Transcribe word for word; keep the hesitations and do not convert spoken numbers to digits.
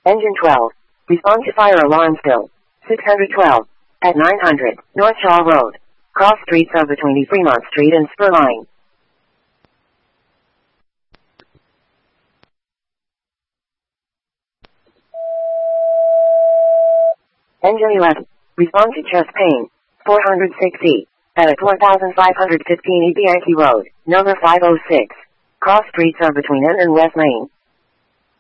Engine twelve. Respond to fire alarm still. six hundred twelve. At nine hundred, North Shaw Road. Cross streets are between Fremont Street and Spur Line. Engine eleven. Respond to chest pain. four hundred sixty. At one thousand five hundred fifteen E. Bianchi Road, number five oh six. Cross streets are between N and West Main.